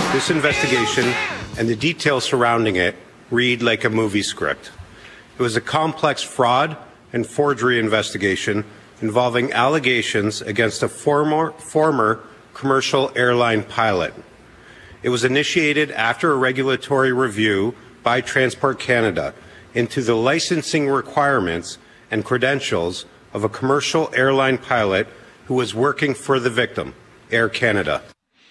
This investigation and the details surrounding it read like a movie script. It was a complex fraud and forgery investigation involving allegations against a former commercial airline pilot. It was initiated after a regulatory review by Transport Canada into the licensing requirements and credentials of a commercial airline pilot who was working for the victim, Air Canada.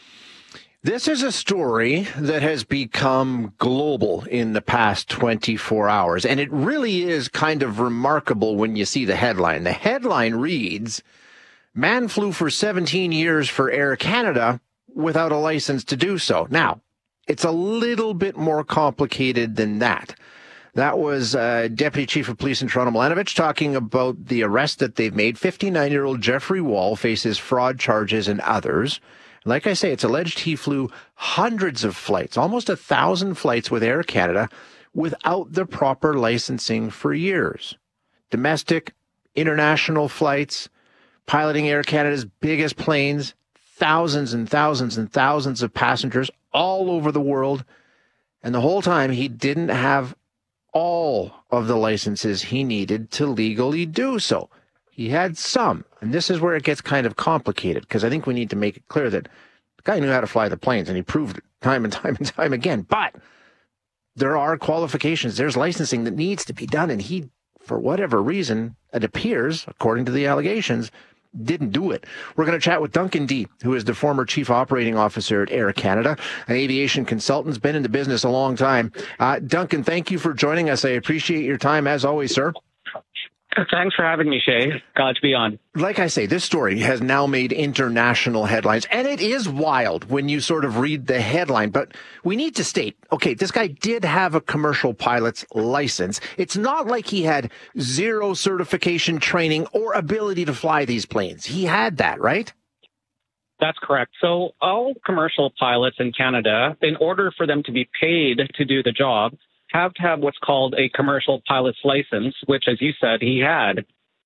This is a story that has become global in the past 24 hours, and it really is kind of remarkable when you see the headline. The headline reads, "Man flew for 17 years for Air Canada without a license to do so." Now, it's a little bit more complicated than that. That was Deputy Chief of Police in Toronto, Milanovich, talking about the arrest that they've made. 59-year-old Jeffrey Wall faces fraud charges and others. Like I say, it's alleged he flew hundreds of flights, almost 1,000 flights with Air Canada without the proper licensing for years. Domestic, international flights, piloting Air Canada's biggest planes, thousands and thousands and thousands of passengers all over the world. And the whole time he didn't have all of the licenses he needed to legally do so. He had some, and this is where it gets kind of complicated, because I think we need to make it clear that the guy knew how to fly the planes, and he proved it time and time and time again. But there are qualifications. There's licensing that needs to be done, and he, for whatever reason, it appears, according to the allegations, didn't do it. We're going to chat with Duncan Dee, who is the former Chief Operating Officer at Air Canada, an aviation consultant, has been in the business a long time. Duncan, thank you for joining us. I appreciate your time, as always, sir. Thanks for having me, Shay. Glad to be on. Like I say, this story has now made international headlines, and it is wild when you sort of read the headline. But we need to state, okay, this guy did have a commercial pilot's license. It's not like he had zero certification training or ability to fly these planes. He had that, right? That's correct. So all commercial pilots in Canada, in order for them to be paid to do the job, have to have what's called a commercial pilot's license, which, as you said, he had.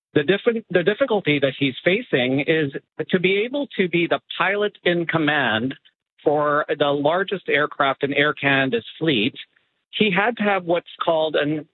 The difficulty that he's facing is to be able to be the pilot in command for the largest aircraft in Air Canada's fleet. He had to have what's called an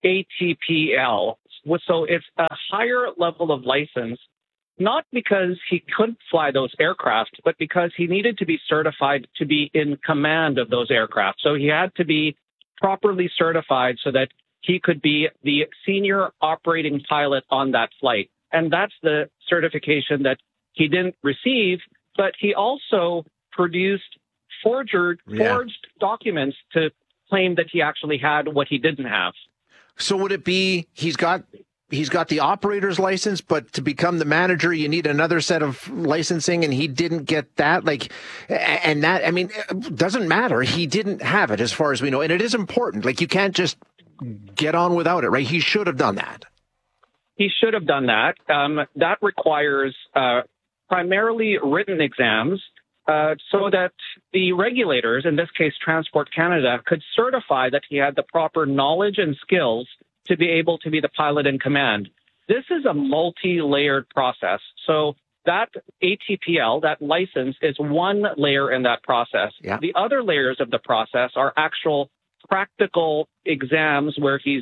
ATPL. So it's a higher level of license, not because he couldn't fly those aircraft, but because he needed to be certified to be in command of those aircraft. So he had to be properly certified so that he could be the senior operating pilot on that flight. And that's the certification that he didn't receive, but he also produced forged documents to claim that he actually had what he didn't have. So would it be he's got the operator's license, but to become the manager, you need another set of licensing, and he didn't get that? And that, I mean, it doesn't matter. He didn't have it as far as we know. And it is important. Like, you can't just get on without it, right? He should have done that. He should have done that. That requires primarily written exams so that the regulators, in this case, Transport Canada, could certify that he had the proper knowledge and skills to be able to be the pilot in command. This is a multi-layered process. So that ATPL, that license, is one layer in that process. Yeah. The other layers of the process are actual practical exams where he's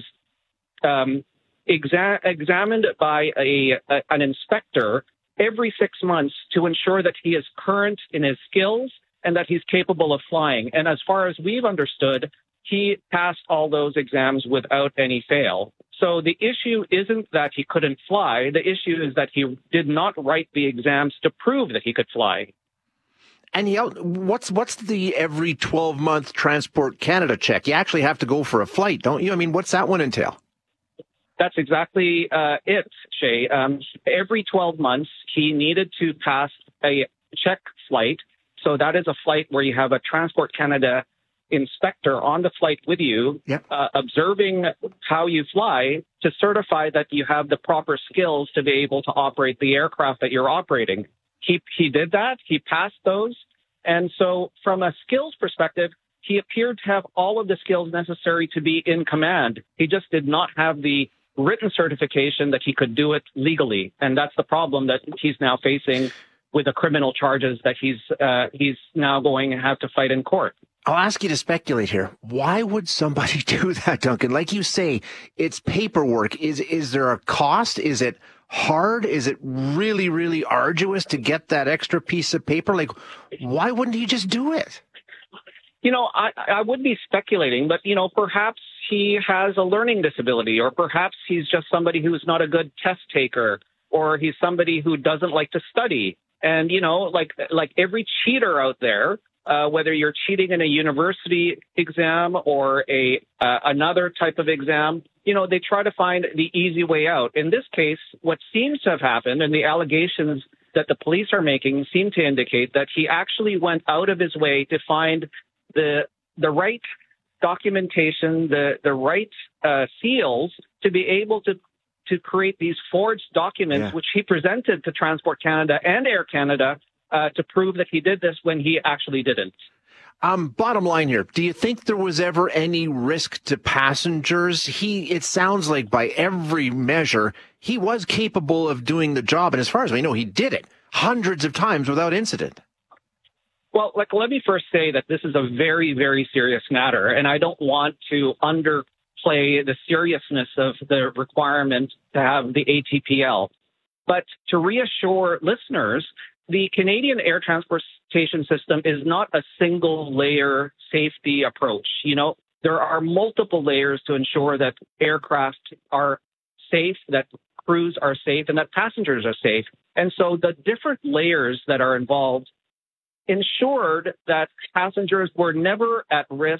examined by an inspector every 6 months to ensure that he is current in his skills and that he's capable of flying. And as far as we've understood, he passed all those exams without any fail. So the issue isn't that he couldn't fly. The issue is that he did not write the exams to prove that he could fly. And what's the every 12-month Transport Canada check? You actually have to go for a flight, don't you? I mean, what's that one entail? That's exactly it, Shay. Every 12 months, he needed to pass a check flight. So that is a flight where you have a Transport Canada inspector on the flight with you, observing how you fly to certify that you have the proper skills to be able to operate the aircraft that you're operating. He did that. He passed those. And so from a skills perspective, he appeared to have all of the skills necessary to be in command. He just did not have the written certification that he could do it legally. And that's the problem that he's now facing with the criminal charges that he's now going to have to fight in court. I'll ask you to speculate here. Why would somebody do that, Duncan? Like you say, it's paperwork. Is there a cost? Is it hard? Is it really, really arduous to get that extra piece of paper? Like, why wouldn't he just do it? I would be speculating, but, perhaps he has a learning disability, or perhaps he's just somebody who's not a good test taker, or he's somebody who doesn't like to study. And, like every cheater out there, whether you're cheating in a university exam or another type of exam, they try to find the easy way out. In this case, what seems to have happened, and the allegations that the police are making seem to indicate that he actually went out of his way to find the right documentation, the right seals to be able to create these forged documents, which he presented to Transport Canada and Air Canada to prove that he did this when he actually didn't. Bottom line here, do you think there was ever any risk to passengers? It sounds like by every measure, he was capable of doing the job. And as far as we know, he did it hundreds of times without incident. Well, let me first say that this is a very, very serious matter, and I don't want to underplay the seriousness of the requirement to have the ATPL. But to reassure listeners, the Canadian air transportation system is not a single layer safety approach. There are multiple layers to ensure that aircraft are safe, that crews are safe, and that passengers are safe. And so the different layers that are involved ensured that passengers were never at risk,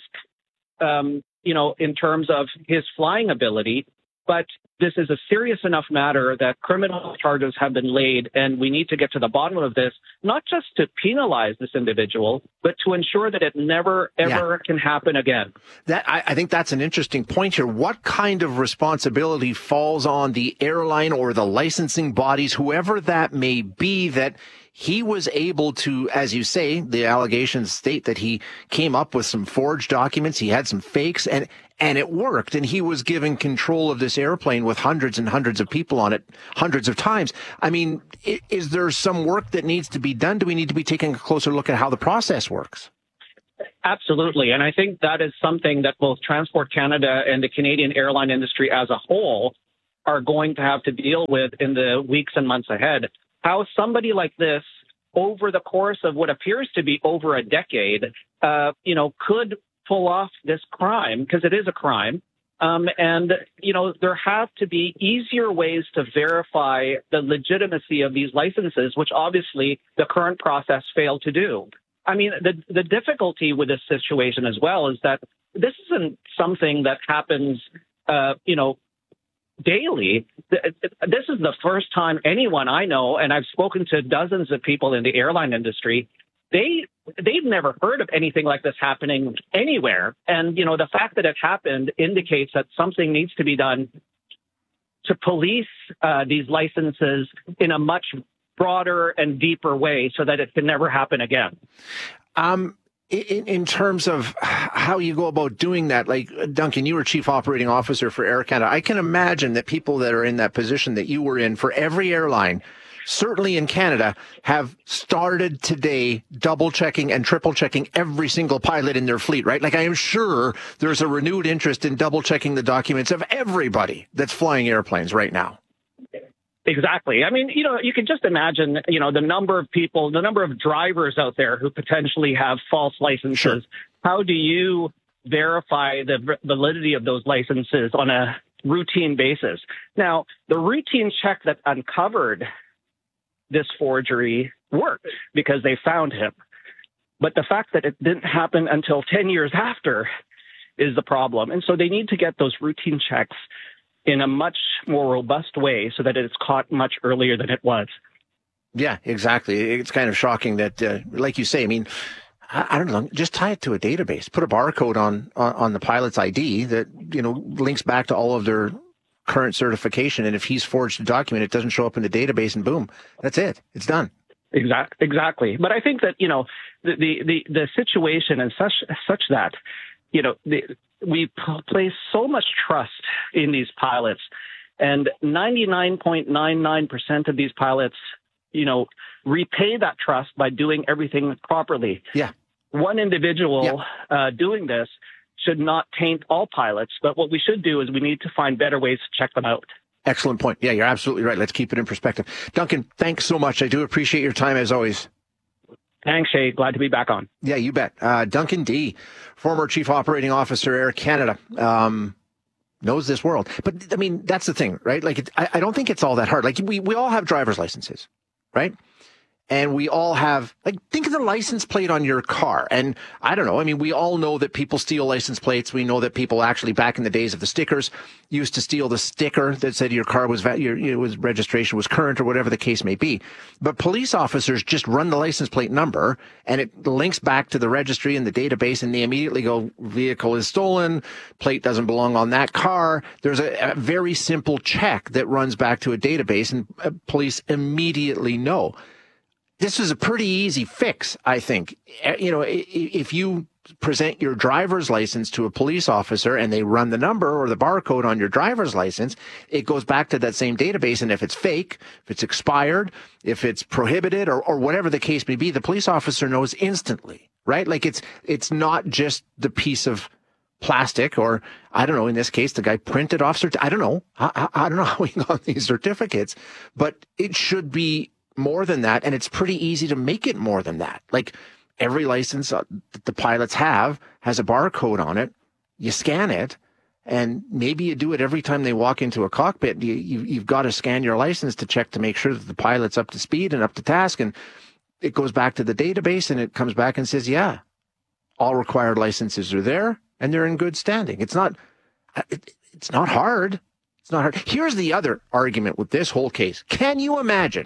in terms of his flying ability. But this is a serious enough matter that criminal charges have been laid, and we need to get to the bottom of this, not just to penalize this individual, but to ensure that it never, ever can happen again. I think that's an interesting point here. What kind of responsibility falls on the airline or the licensing bodies, whoever that may be, that he was able to, as you say, the allegations state that he came up with some forged documents, he had some fakes, and it worked, and he was given control of this airplane with hundreds and hundreds of people on it, hundreds of times. I mean, is there some work that needs to be done? Do we need to be taking a closer look at how the process works? Absolutely. And I think that is something that both Transport Canada and the Canadian airline industry as a whole are going to have to deal with in the weeks and months ahead. How somebody like this, over the course of what appears to be over a decade, could pull off this crime, because it is a crime. There have to be easier ways to verify the legitimacy of these licenses, which obviously the current process failed to do. I mean, the difficulty with this situation as well is that this isn't something that happens, daily. This is the first time anyone I know, and I've spoken to dozens of people in the airline industry, they've never heard of anything like this happening anywhere. And, the fact that it happened indicates that something needs to be done to police these licenses in a much broader and deeper way so that it can never happen again. In terms of how you go about doing that, like, Duncan, you were chief operating officer for Air Canada. I can imagine that people that are in that position that you were in for every airline, certainly in Canada, have started today double checking and triple checking every single pilot in their fleet, right? Like, I am sure there's a renewed interest in double checking the documents of everybody that's flying airplanes right now. Exactly. I mean, you can just imagine, the number of people, the number of drivers out there who potentially have false licenses. Sure. How do you verify the validity of those licenses on a routine basis? Now, the routine check that uncovered this forgery worked because they found him. But the fact that it didn't happen until 10 years after is the problem. And so they need to get those routine checks in a much more robust way so that it's caught much earlier than it was. Yeah, exactly. It's kind of shocking that, like you say, I mean, I don't know, just tie it to a database, put a barcode on the pilot's ID that, links back to all of their current certification. And if he's forged a document, it doesn't show up in the database, and boom, that's it. It's done. Exactly. But I think that, the situation is such that, we place so much trust in these pilots, and 99.99% of these pilots, repay that trust by doing everything properly. Yeah. one individual doing this should not taint all pilots. But what we should do is we need to find better ways to check them out. Excellent point. Yeah, you're absolutely right. Let's keep it in perspective. Duncan, thanks so much. I do appreciate your time as always. Thanks, Shay. Glad to be back on. Yeah, you bet. Duncan D., former Chief Operating Officer, Air Canada, knows this world. But, I mean, that's the thing, right? Like, I don't think it's all that hard. Like, we all have driver's licenses, right? And we all have, like, think of the license plate on your car. And I don't know. I mean, we all know that people steal license plates. We know that people actually, back in the days of the stickers, used to steal the sticker that said your car was, your registration was current or whatever the case may be. But police officers just run the license plate number and it links back to the registry and the database, and they immediately go, vehicle is stolen, plate doesn't belong on that car. There's a very simple check that runs back to a database, and police immediately know. This is a pretty easy fix, I think. You know, if you present your driver's license to a police officer and they run the number or the barcode on your driver's license, it goes back to that same database. And if it's fake, if it's expired, if it's prohibited or whatever the case may be, the police officer knows instantly, right? Like it's not just the piece of plastic, or I don't know, in this case, the guy printed off, I don't know. I don't know how he got these certificates, but it should be more than that, and it's pretty easy to make it more than that. Like every license that the pilots have has a barcode on it. You scan it, and maybe you do it every time they walk into a cockpit. You've got to scan your license to check to make sure that the pilot's up to speed and up to task, and it goes back to the database, and it comes back and says, yeah, all required licenses are there, and they're in good standing. It's not hard. It's not hard. Here's the other argument with this whole case. Can you imagine?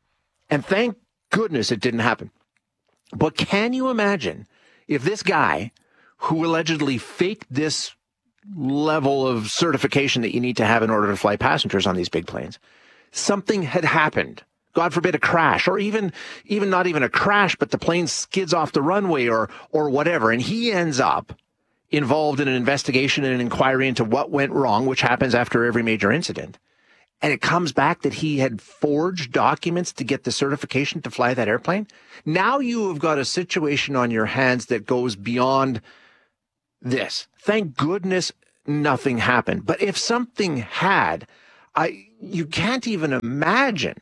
And thank goodness it didn't happen. But can you imagine if this guy who allegedly faked this level of certification that you need to have in order to fly passengers on these big planes, something had happened, God forbid a crash, or even not even a crash, but the plane skids off the runway or whatever, and he ends up involved in an investigation and an inquiry into what went wrong, which happens after every major incident. And it comes back that he had forged documents to get the certification to fly that airplane. Now you have got a situation on your hands that goes beyond this. Thank goodness nothing happened. But if something had, you can't even imagine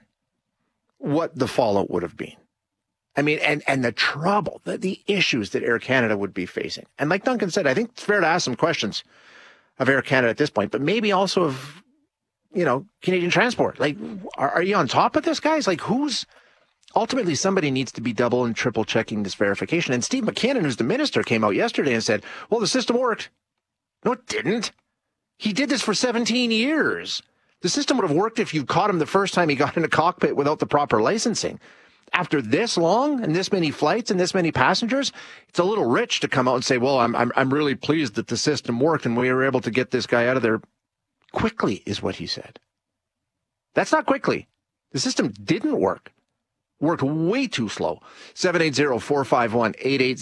what the fallout would have been. I mean, and the trouble, the issues that Air Canada would be facing. And like Duncan said, I think it's fair to ask some questions of Air Canada at this point, but maybe also of, you know, Canadian Transport. Like, are you on top of this, guys? Like, ultimately somebody needs to be double and triple checking this verification. And Steve McKinnon, who's the minister, came out yesterday and said, well, the system worked. No, it didn't. He did this for 17 years. The system would have worked if you caught him the first time he got in a cockpit without the proper licensing. After this long and this many flights and this many passengers, it's a little rich to come out and say, well, I'm really pleased that the system worked and we were able to get this guy out of there quickly, is what he said. That's not quickly. The system didn't work. Worked way too slow. 780-451-8800,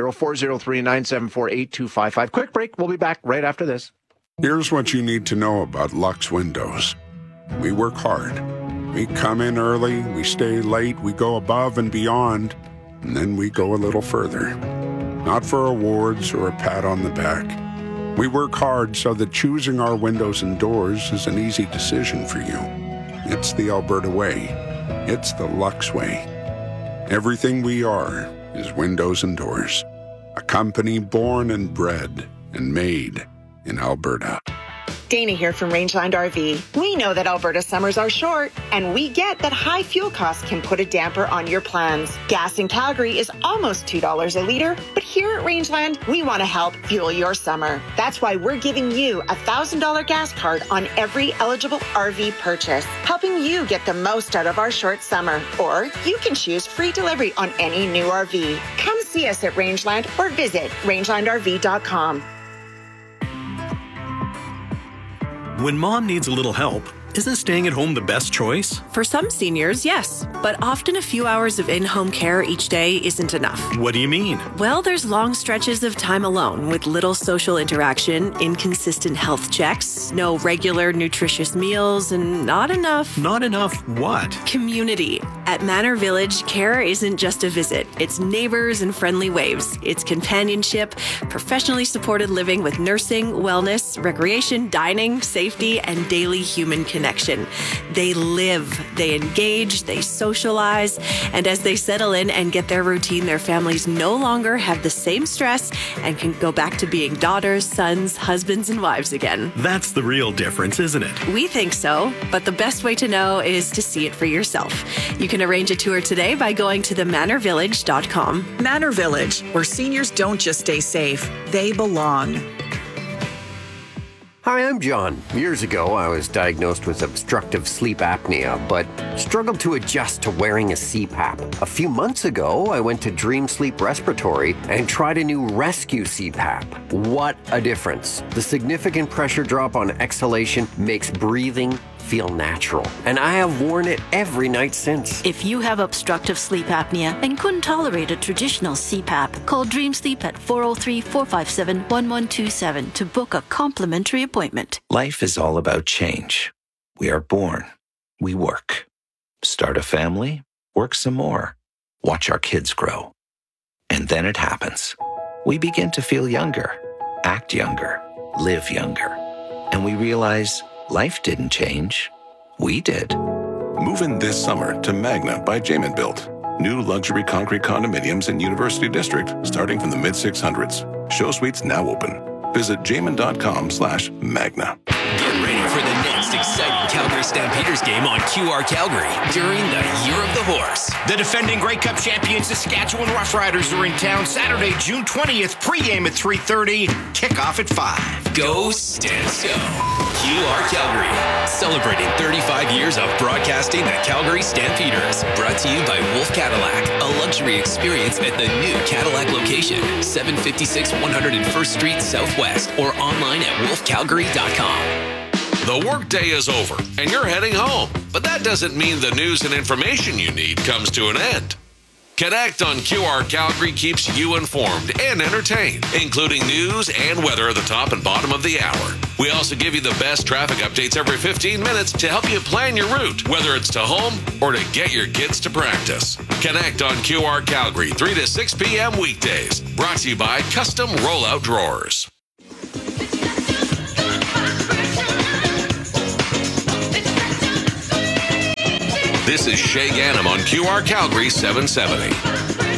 403-974-8255. Quick break. We'll be back right after this. Here's what you need to know about Lux Windows. We work hard. We come in early, we stay late, we go above and beyond, and then we go a little further. Not for awards or a pat on the back. We work hard so that choosing our windows and doors is an easy decision for you. It's the Alberta way. It's the Lux way. Everything we are is windows and doors. A company born and bred and made in Alberta. Dana here from Rangeland RV. We know that Alberta summers are short, and we get that high fuel costs can put a damper on your plans. Gas in Calgary is almost $2 a litre, but here at Rangeland, we want to help fuel your summer. That's why we're giving you a $1,000 gas card on every eligible RV purchase, helping you get the most out of our short summer. Or you can choose free delivery on any new RV. Come see us at Rangeland or visit rangelandrv.com. When mom needs a little help, isn't staying at home the best choice? For some seniors, yes. But often a few hours of in-home care each day isn't enough. What do you mean? Well, there's long stretches of time alone with little social interaction, inconsistent health checks, no regular nutritious meals, and not enough... Not enough what? Community. At Manor Village, care isn't just a visit. It's neighbors and friendly waves. It's companionship, professionally supported living with nursing, wellness, recreation, dining, safety, and daily human connection. They live, they engage, they socialize, and as they settle in and get their routine, their families no longer have the same stress and can go back to being daughters, sons, husbands, and wives again. That's the real difference, isn't it? We think so, but the best way to know is to see it for yourself. You can arrange a tour today by going to themanorvillage.com. Manor Village, where seniors don't just stay safe, they belong. Hi, I'm John. Years ago, I was diagnosed with obstructive sleep apnea, but struggled to adjust to wearing a CPAP. A few months ago, I went to Dream Sleep Respiratory and tried a new Rescue CPAP. What a difference. The significant pressure drop on exhalation makes breathing feel natural, and I have worn it every night since. If you have obstructive sleep apnea and couldn't tolerate a traditional CPAP, call Dream Sleep at 403-457-1127 to book a complimentary appointment. Life is all about change. We are born. We work. Start a family. Work some more. Watch our kids grow. And then it happens. We begin to feel younger, act younger, live younger. And we realize life didn't change. We did. Move in this summer to Magna by Jamin Built. New luxury concrete condominiums in University District starting from the mid-600s. Show suites now open. Visit jamin.com/Magna. Get ready for the next exciting Calgary Stampeders game on QR Calgary during the Year of the Horse. The defending Grey Cup champions Saskatchewan Roughriders are in town Saturday, June 20th, pregame at 3:30, kickoff at 5. Go Stamps Go! QR Calgary, celebrating 35 years of broadcasting the Calgary Stampeders. Brought to you by Wolf Cadillac, a luxury experience at the new Cadillac location, 756 101st Street Southwest, or online at wolfcalgary.com. The workday is over and you're heading home, but that doesn't mean the news and information you need comes to an end. Connect on QR Calgary keeps you informed and entertained, including news and weather at the top and bottom of the hour. We also give you the best traffic updates every 15 minutes to help you plan your route, whether it's to home or to get your kids to practice. Connect on QR Calgary 3 to 6 p.m. weekdays. Brought to you by Custom Rollout Drawers. This is Shay Ganem on QR Calgary 770.